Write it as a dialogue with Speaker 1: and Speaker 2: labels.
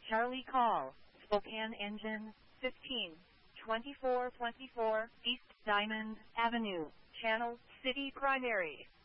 Speaker 1: Charlie call, Spokane engine, 15, 2424, East Diamond Avenue, Channel City Primary.